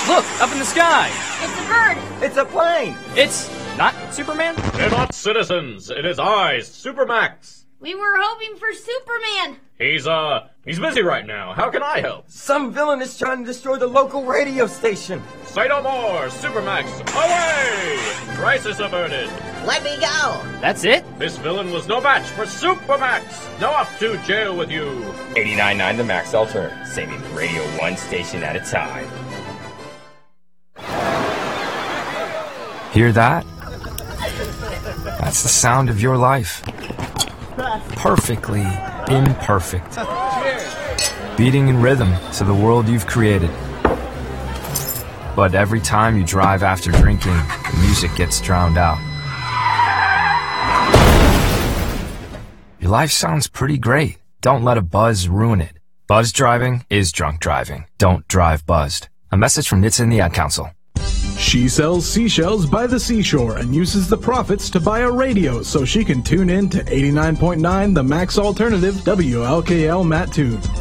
Look, up in the sky! It's a bird! It's a plane! It's not Superman? They're not citizens. It is I, Supermax. We were hoping for Superman! He's busy right now. How can I help? Some villain is trying to destroy the local radio station. Say no more, Supermax. Away! Crisis averted. Let me go! That's it? This villain was no match for Supermax. Now off to jail with you. 89.9 The Max Alternative, saving the radio one station at a time. Hear that? That's the sound of your life. Perfectly imperfect. Beating in rhythm to the world you've created. But every time you drive after drinking, the music gets drowned out. Your life sounds pretty great. Don't let a buzz ruin it. Buzz driving is drunk driving. Don't drive buzzed. A message from NHTSA and the Ad Council. She sells seashells by the seashore and uses the profits to buy a radio so she can tune in to 89.9 The Max Alternative WLKL Mattoon.